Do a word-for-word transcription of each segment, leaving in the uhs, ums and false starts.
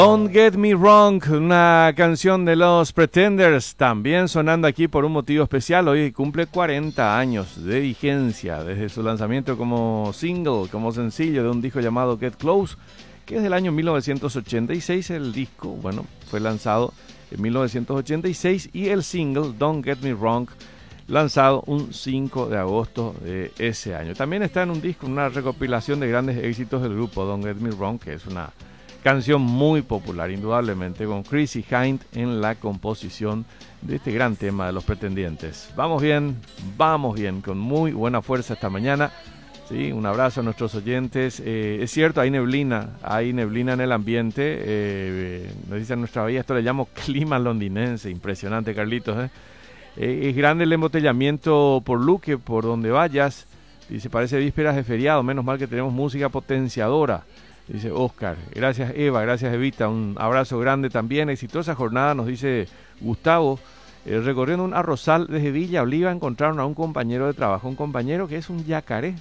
Don't Get Me Wrong, una canción de los Pretenders, también sonando aquí por un motivo especial. Hoy cumple cuarenta años de vigencia desde su lanzamiento como single, como sencillo de un disco llamado Get Close, que es del año mil novecientos ochenta y seis. El disco, bueno, fue lanzado en mil novecientos ochenta y seis y el single Don't Get Me Wrong, lanzado un cinco de agosto de ese año. También está en un disco, una recopilación de grandes éxitos del grupo Don't Get Me Wrong, que es una canción muy popular, indudablemente, con Chrissie Hynde en la composición de este gran tema de los Pretendientes. Vamos bien, vamos bien, con muy buena fuerza esta mañana. Sí, un abrazo a nuestros oyentes. Eh, es cierto, hay neblina, hay neblina en el ambiente. Eh, nos dice nuestra bahía, esto le llamo clima londinense. Impresionante, Carlitos. ¿eh? Eh, es grande el embotellamiento por Luque, por donde vayas. Dice, parece vísperas de feriado, menos mal que tenemos música potenciadora. Dice Oscar, gracias Eva, gracias Evita, un abrazo grande también, exitosa jornada, nos dice Gustavo. Eh, recorriendo un arrozal desde Villa Oliva encontraron a un compañero de trabajo, un compañero que es un yacaré.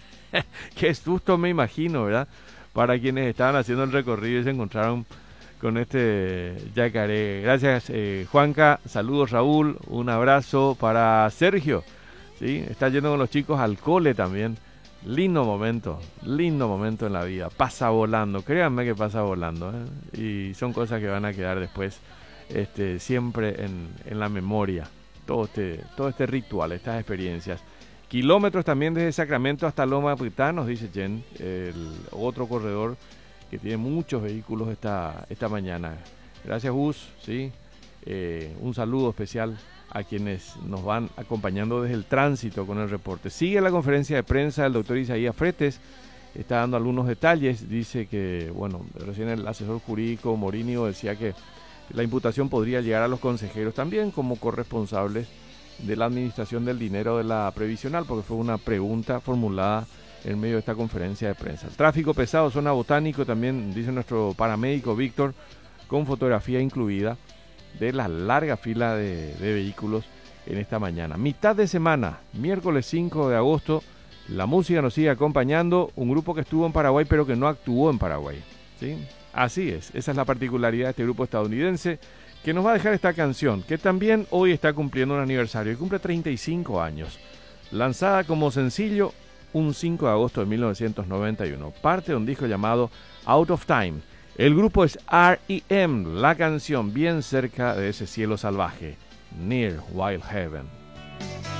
Qué susto me imagino, ¿verdad? Para quienes estaban haciendo el recorrido y se encontraron con este yacaré. Gracias eh, Juanca, saludos Raúl, un abrazo para Sergio, ¿sí? Está yendo con los chicos al cole también. Lindo momento, lindo momento en la vida, pasa volando, créanme que pasa volando, ¿eh? Y son cosas que van a quedar después este, siempre en, en la memoria, todo este, todo este ritual, estas experiencias. Kilómetros también desde Sacramento hasta Loma Prietá, nos dice Jen, el otro corredor que tiene muchos vehículos esta, esta mañana. Gracias Gus, ¿sí? Eh, un saludo especial a quienes nos van acompañando desde el tránsito con el reporte. Sigue la conferencia de prensa del doctor Isaías Fretes, está dando algunos detalles, dice que, bueno, recién el asesor jurídico Morinio decía que la imputación podría llegar a los consejeros también como corresponsables de la administración del dinero de la previsional, porque fue una pregunta formulada en medio de esta conferencia de prensa. El tráfico pesado, zona botánico, también dice nuestro paramédico Víctor, con fotografía incluida, de la larga fila de, de vehículos en esta mañana. Mitad de semana, miércoles cinco de agosto, la música nos sigue acompañando, un grupo que estuvo en Paraguay pero que no actuó en Paraguay, ¿sí? Así es, esa es la particularidad de este grupo estadounidense que nos va a dejar esta canción, que también hoy está cumpliendo un aniversario, y cumple treinta y cinco años, lanzada como sencillo un cinco de agosto de mil novecientos noventa y uno, parte de un disco llamado Out of Time. El grupo es R E M, la canción bien cerca de ese cielo salvaje, Near Wild Heaven.